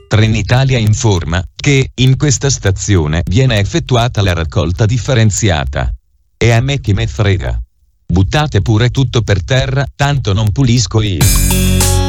Trenitalia informa che in questa stazione viene effettuata la raccolta differenziata. E a me chi me frega. Buttate pure tutto per terra, tanto non pulisco io.